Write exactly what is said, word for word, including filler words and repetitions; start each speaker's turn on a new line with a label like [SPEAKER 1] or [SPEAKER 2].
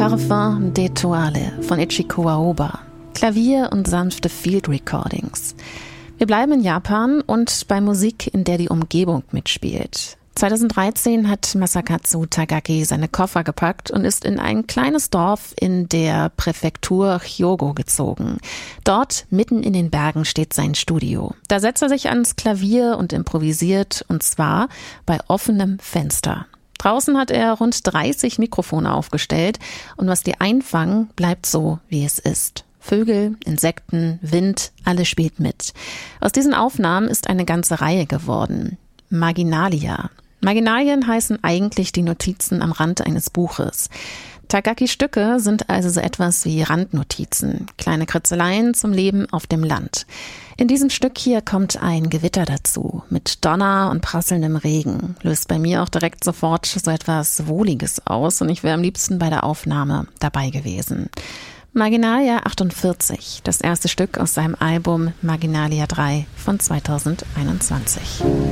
[SPEAKER 1] Parfum d'Etoile von Ichiko Aoba. Klavier und sanfte Field Recordings. Wir bleiben in Japan und bei Musik, in der die Umgebung mitspielt. zweitausenddreizehn hat Masakatsu Takagi seine Koffer gepackt und ist in ein kleines Dorf in der Präfektur Hyogo gezogen. Dort, mitten in den Bergen, steht sein Studio. Da setzt er sich ans Klavier und improvisiert, und zwar bei offenem Fenster. Draußen hat er rund dreißig Mikrofone aufgestellt und was die einfangen, bleibt so, wie es ist. Vögel, Insekten, Wind, alles spielt mit. Aus diesen Aufnahmen ist eine ganze Reihe geworden. Marginalia. Marginalien heißen eigentlich die Notizen am Rand eines Buches. Takagis Stücke sind also so etwas wie Randnotizen, kleine Kritzeleien zum Leben auf dem Land. In diesem Stück hier kommt ein Gewitter dazu, mit Donner und prasselndem Regen. Löst bei mir auch direkt sofort so etwas Wohliges aus und ich wäre am liebsten bei der Aufnahme dabei gewesen. Marginalia achtundvierzig, das erste Stück aus seinem Album Marginalia drei von zweitausendeinundzwanzig.